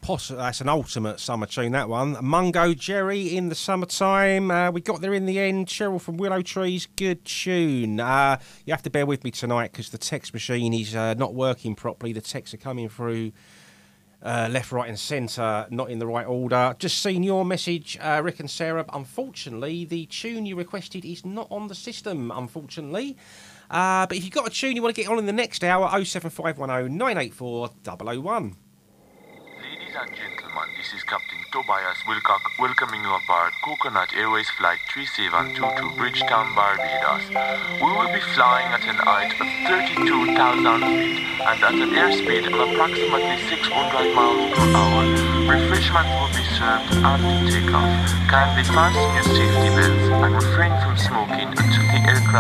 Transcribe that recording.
That's an ultimate summer tune, that one. Mungo Jerry, In the Summertime. We got there in the end. Cheryl from Willow Trees, good tune. You have to bear with me tonight because the text machine is not working properly. The texts are coming through left, right and centre, not in the right order. Just seen your message, Rick and Sarah. Unfortunately, the tune you requested is not on the system, unfortunately. But if you've got a tune you want to get on in the next hour, 07510 984 001. Ladies and gentlemen, this is Captain Tobias Wilcock welcoming you aboard Coconut Airways Flight 3722 to Bridgetown, Barbados. We will be flying at an height of 32,000 feet and at an airspeed of approximately 600 miles per hour. Refreshments will be served after takeoff. Kindly fasten your safety belts and refrain from smoking until the air